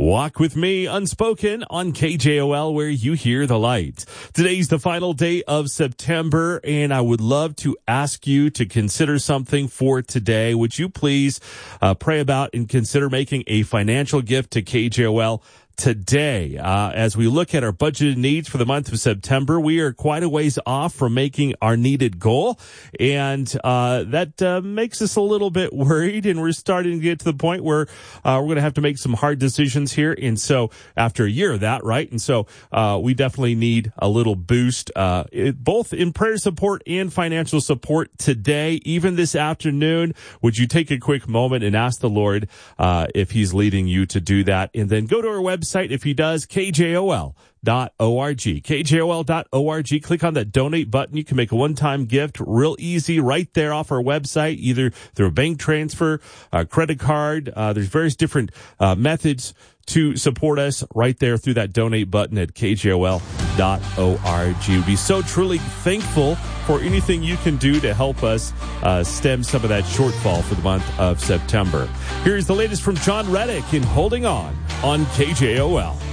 Walk with me, Unspoken, on KJOL, where you hear the light. Today's the final day of September, and I would love to ask you to consider something for today. Would you please pray about and consider making a financial gift to KJOL today? As we look at our budgeted needs for the month of September, we are quite a ways off from making our needed goal, and that makes us a little bit worried, and we're starting to get to the point where we're going to have to make some hard decisions here. And so after a year of that, right? And so we definitely need a little boost, both in prayer support and financial support today, even this afternoon. Would you take a quick moment and ask the Lord if he's leading you to do that? And then go to our website if he does, KJOL.org. KJOL.org. Click on that donate button. You can make a one-time gift real easy right there off our website, either through a bank transfer, a credit card. There's various different methods to support us right there through that donate button at KJOL.org. We'd be so truly thankful for anything you can do to help us stem some of that shortfall for the month of September. Here's the latest from John Reddick in Holding On KJOL.